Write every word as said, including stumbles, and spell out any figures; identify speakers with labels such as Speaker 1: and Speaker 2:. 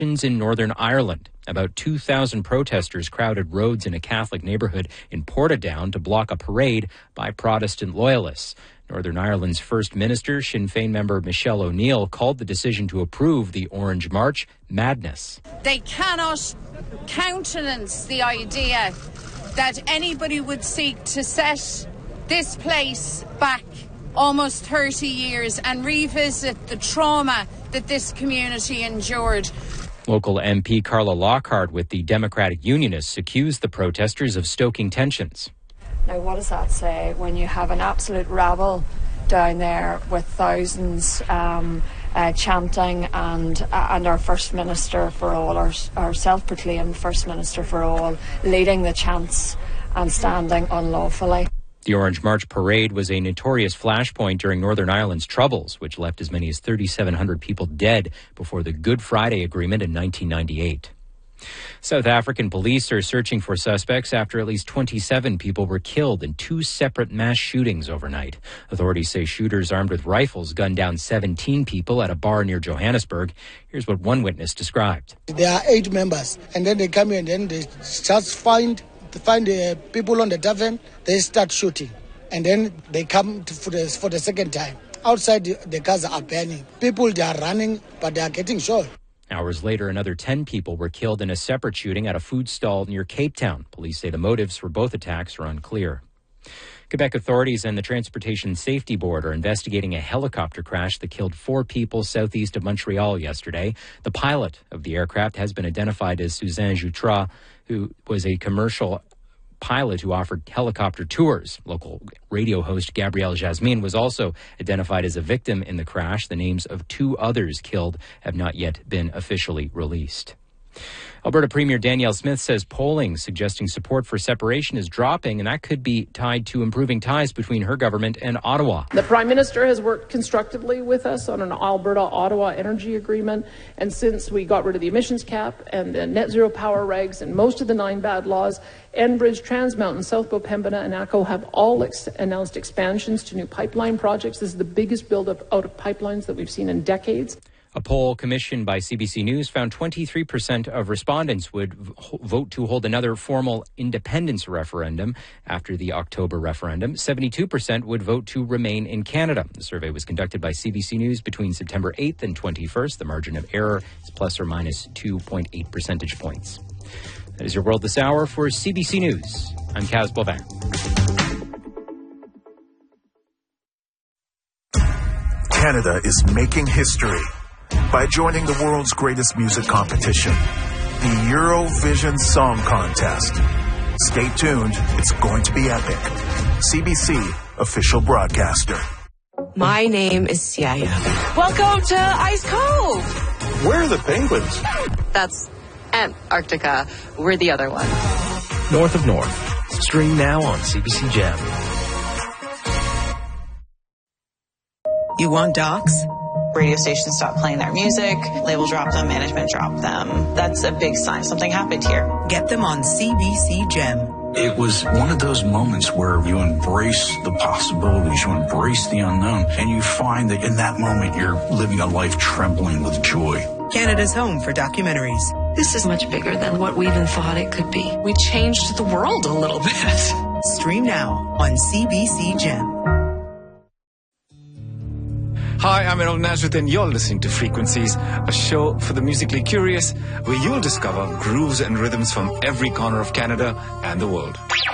Speaker 1: in Northern Ireland. About two thousand protesters crowded roads in a Catholic neighbourhood in Portadown to block a parade by Protestant loyalists. Northern Ireland's First Minister, Sinn Féin member Michelle O'Neill, called the decision to approve the Orange March madness.
Speaker 2: They cannot countenance the idea that anybody would seek to set this place back almost thirty years and revisit the trauma that this community endured.
Speaker 1: Local M P Carla Lockhart with the Democratic Unionists accused the protesters of stoking tensions.
Speaker 3: Now, what does that say when you have an absolute rabble down there with thousands um, uh, chanting and uh, and our First Minister for all, our, our self-proclaimed First Minister for all, leading the chants and standing unlawfully?
Speaker 1: The Orange March parade was a notorious flashpoint during Northern Ireland's Troubles, which left as many as thirty-seven hundred people dead before the Good Friday Agreement in nineteen ninety-eight. South African police are searching for suspects after at least twenty-seven people were killed in two separate mass shootings overnight. Authorities say shooters armed with rifles gunned down seventeen people at a bar near Johannesburg. Here's what one witness described.
Speaker 4: There are eight members, and then they come in and then they just find find the people on the tavern, they start shooting. And then they come to, for, the, for the second time. Outside, the, the cars are burning. People, they are running, but they are getting shot.
Speaker 1: Hours later, another ten people were killed in a separate shooting at a food stall near Cape Town. Police say the motives for both attacks are unclear. Quebec authorities and the Transportation Safety Board are investigating a helicopter crash that killed four people southeast of Montreal yesterday. The pilot of the aircraft has been identified as Suzanne Jutras, who was a commercial pilot who offered helicopter tours. Local radio host Gabrielle Jasmine was also identified as a victim in the crash. The names of two others killed have not yet been officially released. Alberta Premier Danielle Smith says polling suggesting support for separation is dropping, and that could be tied to improving ties between her government and Ottawa.
Speaker 5: The Prime Minister has worked constructively with us on an Alberta-Ottawa energy agreement, and since we got rid of the emissions cap and the net zero power regs and most of the nine bad laws, Enbridge, Trans Mountain, South Bow, Pembina and ATCO have all ex- announced expansions to new pipeline projects. This is the biggest build-up out of pipelines that we've seen in decades.
Speaker 1: A poll commissioned by C B C News found twenty-three percent of respondents would v- vote to hold another formal independence referendum after the October referendum. seventy-two percent would vote to remain in Canada. The survey was conducted by C B C News between September eighth and twenty-first. The margin of error is plus or minus two point eight percentage points. That is your World This Hour for C B C News. I'm Kaz Bovin.
Speaker 6: Canada is making history by joining the world's greatest music competition, the Eurovision Song Contest. Stay tuned, it's going to be epic. C B C, official broadcaster.
Speaker 7: My name is Siaya. Welcome to Ice Cove.
Speaker 8: Where are the penguins?
Speaker 7: That's Antarctica. We're the other one.
Speaker 9: North of North. Stream now on C B C Gem.
Speaker 10: You want docs?
Speaker 11: Radio stations stop playing their music, label drop them, management drop them. That's a big sign something happened here.
Speaker 10: Get them on C B C Gem.
Speaker 12: It was one of those moments where you embrace the possibilities, you embrace the unknown, and you find that in that moment you're living a life trembling with joy.
Speaker 10: Canada's home for documentaries.
Speaker 13: This is much bigger than what we even thought it could be. We changed the world a little bit.
Speaker 10: Stream now on C B C Gem.
Speaker 14: Hi, I'm Errol Nazareth and you're listening to Frequencies, a show for the musically curious where you'll discover grooves and rhythms from every corner of Canada and the world.